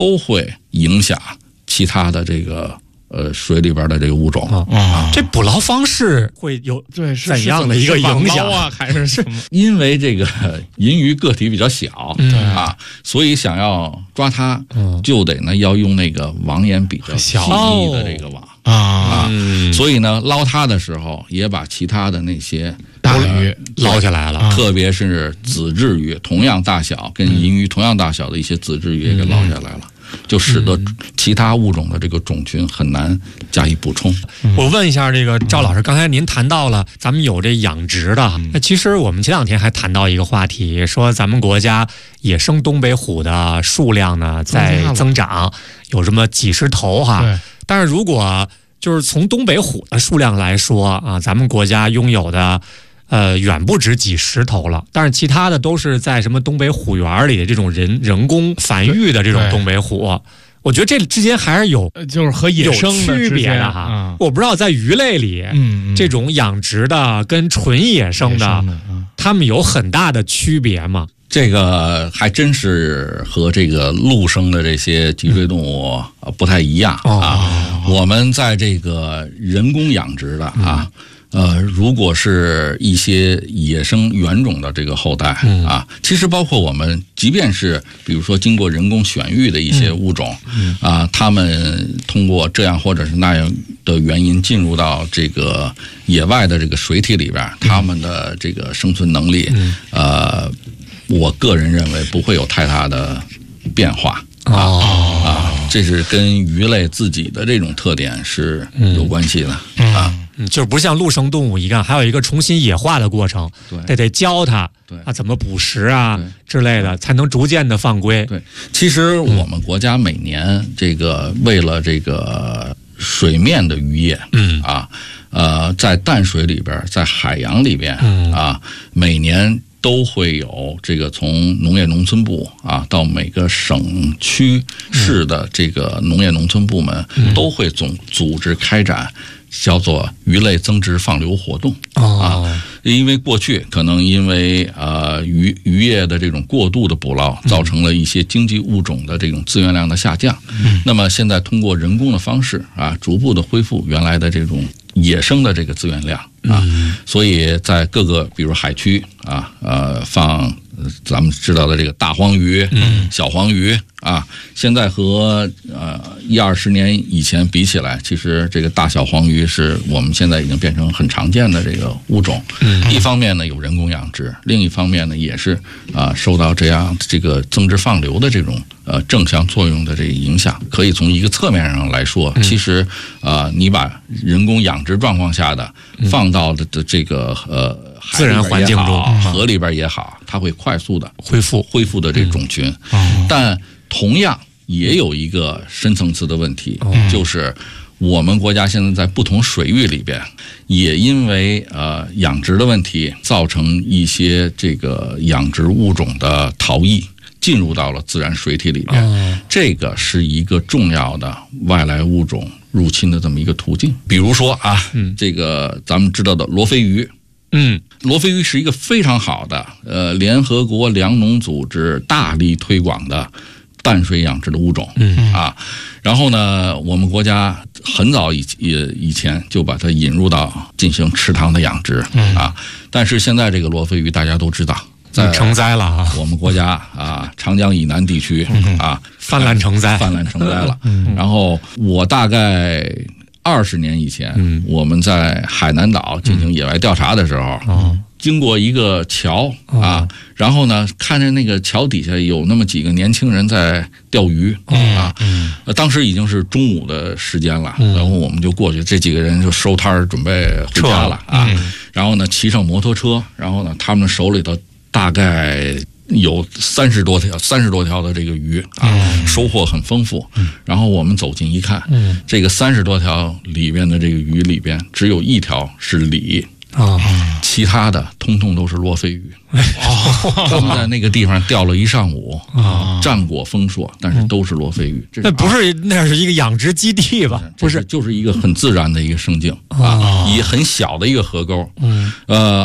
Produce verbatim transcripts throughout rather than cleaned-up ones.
都会影响其他的这个呃水里边的这个物种啊、嗯。这捕捞方式会有对怎样的一个影响啊？还是什么？ 因为这个银鱼个体比较小、嗯、啊，所以想要抓它，嗯、就得呢要用那个网眼比较细腻的这个网。啊啊、嗯，所以呢，捞它的时候也把其他的那些大鱼捞起来了， 呃、特别是子质鱼，同样大小跟银鱼同样大小的一些子质鱼也给捞下来了。嗯，就使得其他物种的这个种群很难加以补充。 嗯、我问一下这个赵老师，刚才您谈到了咱们有这养殖的，那、嗯、其实我们前两天还谈到一个话题，说咱们国家野生东北虎的数量呢在增长，有这么几十头哈。但是如果就是从东北虎的数量来说啊，咱们国家拥有的呃远不止几十头了，但是其他的都是在什么东北虎园里的这种人人工繁育的这种东北虎，我觉得这之间还是有就是和野生的有区别的哈。嗯、我不知道在鱼类里，嗯，这种养殖的跟纯野生的，嗯、它们有很大的区别吗？ 这个还真是和这个陆生的这些脊椎动物不太一样、嗯、啊。哦、我们在这个人工养殖的啊。嗯呃，如果是一些野生原种的这个后代、嗯、啊，其实包括我们，即便是比如说经过人工选育的一些物种、嗯嗯、啊，他们通过这样或者是那样的原因进入到这个野外的这个水体里边，嗯、他们的这个生存能力，嗯、呃，我个人认为不会有太大的变化。啊、哦、啊，这是跟鱼类自己的这种特点是有关系的、嗯、啊。 嗯，就是不像陆生动物一样，还有一个重新野化的过程，对，得得教它，对啊，怎么捕食啊之类的，才能逐渐的放归。 对，其实我们国家每年这个为了这个水面的渔业，嗯啊，呃，在淡水里边，在海洋里边，嗯啊，每年都会有这个从农业农村部啊到每个省区市的这个农业农村部门，嗯、都会总组织开展叫做鱼类增殖放流活动、哦、啊，因为过去可能因为呃渔渔业的这种过度的捕捞，造成了一些经济物种的这种资源量的下降。嗯、那么现在通过人工的方式啊，逐步的恢复原来的这种野生的这个资源量啊，嗯、所以在各个比如海区啊，呃放咱们知道的这个大黄鱼、嗯、小黄鱼啊，现在和呃一二十年以前比起来，其实这个大小黄鱼是我们现在已经变成很常见的这个物种。嗯，一方面呢有人工养殖，另一方面呢也是啊、呃、受到这样这个增殖放流的这种呃正向作用的这个影响。可以从一个侧面上来说，其实啊、呃、你把人工养殖状况下的放到的这个呃。 自然环境中， 河里边也好，它会快速的恢复恢复的这种群，嗯、但同样也有一个深层次的问题，嗯、就是我们国家现在在不同水域里边，也因为呃养殖的问题，造成一些这个养殖物种的逃逸，进入到了自然水体里边，嗯、这个是一个重要的外来物种入侵的这么一个途径。比如说啊，嗯、这个咱们知道的罗非鱼。嗯，罗非鱼是一个非常好的，呃，联合国粮农组织大力推广的淡水养殖的物种，嗯啊，然后呢，我们国家很早以以前就把它引入到进行池塘的养殖，嗯啊，但是现在这个罗非鱼大家都知道， 在成灾了啊， 我们国家啊，长江以南地区啊， 泛滥成灾， 泛滥成灾了。然后我大概二十年以前，嗯、我们在海南岛进行野外调查的时候，嗯、经过一个桥、哦、啊，然后呢，看着那个桥底下有那么几个年轻人在钓鱼、哦、啊、嗯，当时已经是中午的时间了，嗯、然后我们就过去，这几个人就收摊准备回家了啊，嗯、然后呢，骑上摩托车，然后呢，他们手里头大概有三十多条、三十多条的这个鱼啊，嗯、收获很丰富。嗯、然后我们走近一看，嗯、这个三十多条里边的这个鱼里边，只有一条是鲤啊，哦、其他的通通都是罗非鱼。哦、他们在那个地方钓了一上午啊，战果丰硕，但是都是罗非鱼。 那不是，那是一个养殖基地吧？ 不是，就是一个很自然的一个生境啊，以很小的一个河沟。嗯，呃。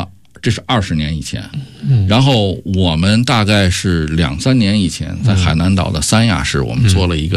这是二十年以前。然后我们大概是两三年以前，在海南岛的三亚市，我们做了一个